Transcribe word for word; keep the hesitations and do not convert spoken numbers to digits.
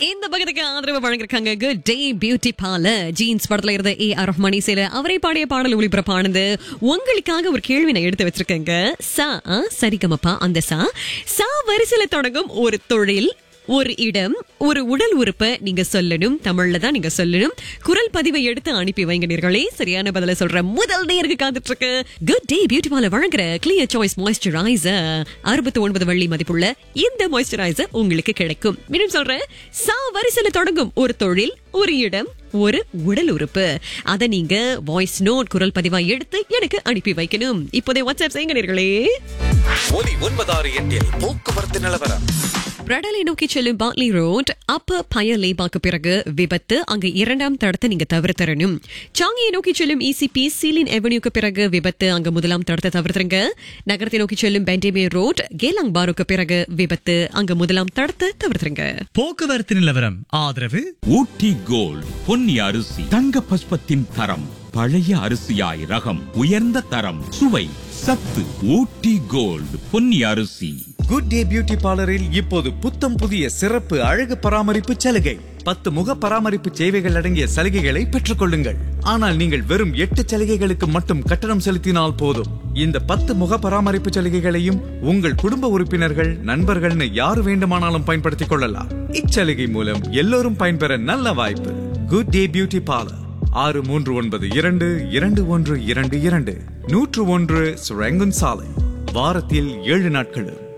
இந்த பக்கத்துக்கு ஆதரவு வழங்கிருக்காங்க good day beauty parlour. Jeans படத்துல இருந்த ஏ ஆர் ரஹ்மான் இசையில அவரை பாடிய பாடல் ஒளிபரப்பானது. உங்களுக்காக ஒரு கேள்வி நான் எடுத்து வச்சிருக்கேங்க. சா சரிகமப்பா அந்த சா சா வரிசையில தொடங்கும் ஒரு தொழில், ஒரு இடம், ஒரு உடல் உறுப்பை நீங்க சொல்லணும். தமிழ்ல தான் நீங்க சொல்லணும். குரல் பதிவை எடுத்து அனுப்பி வைங்க நேர்களே. சரியான பதில சொல்ற முதல் நேருக்கு காத்துட்டு இருக்கு குட் டே பியூட்டி பார்லர் வழங்குற கிளியர் சாய்ஸ் மாய்ஸ்சரைசர். அறுபத்தி ஒன்பது வெள்ளி மதிப்புள்ள இந்த மாய்ஸ்சரைசர் உங்களுக்கு கிடைக்கும். மீண்டும் சொல்றேன், சா வரிசையில தொடங்கும் ஒரு தொழில், ஒரு இடம், ஒரு உடல் உறுப்பு. அத நீங்க வாய்ஸ் நோட் குரல் பதிவா எடுத்து எனக்கு அனுப்பி வைக்கணும். இப்போதே வாட்ஸ்அப் செய்யுங்க நேர்களே. ஒலி ஒன்பதாறு எட்டில் போக்குவரத்து நிலவரம். பிரடலை நோக்கி செல்லும் பாட்லி ரோட் அப்ப பயலேபாக்கு பிறகு விபத்து. அங்க இரண்டாம் தடத்தை நீங்க தவிர்த்தரணும். சாங்கியை நோக்கி செல்லும் இசிபி சீலின் எவன்யூக்கு பிறகு விபத்து. அங்க முதலாம் தடத்தை தவிர்த்துருங்க. நகரத்தை நோக்கி செல்லும் பென்டேமே ரோட் கேலாங் பாருக்கு பிறகு விபத்து. அங்க முதலாம் தடத்தை தவிர்த்துருங்க. போக்குவரத்து நிலவரம் ஆதரவு ஊட்டி கோல்ட் பொன்னி அரிசி தங்க பஸ்பத்தின் தரம். பழைய அரிசியாய் ரகம் உயர்ந்த தரம் சுவை சத்து. ஊட்டி கோல்ட் பொன்னி அரிசி. குட் டே பியூட்டி பார்லரில் இப்போது புத்தம் புதிய சிறப்பு அழகு பராமரிப்பு சலுகை. பத்து முக பராமரிப்பு சேவைகள் அடங்கிய சலுகைகளை பெற்றுக் கொள்ளுங்கள். ஆனால் நீங்கள் வெறும் எட்டு சலுகைகளுக்கு மட்டும் கட்டணம் செலுத்தினால் போதும். இந்த பத்து முக பராமரிப்பு சலுகைகளையும் உங்கள் குடும்ப உறுப்பினர்கள், நண்பர்கள்னு யாரு வேண்டுமானாலும் பயன்படுத்திக் கொள்ளலாம். இச்சலுகை மூலம் எல்லோரும் பயன்பெற நல்ல வாய்ப்பு. குட் டே பியூட்டி பார்லர், ஆறு மூன்று ஒன்பது இரண்டு இரண்டு ஒன்று இரண்டு இரண்டு நூற்று ஒன்று சுரங்கன் சாலை. வாரத்தில் ஏழு நாட்களும்.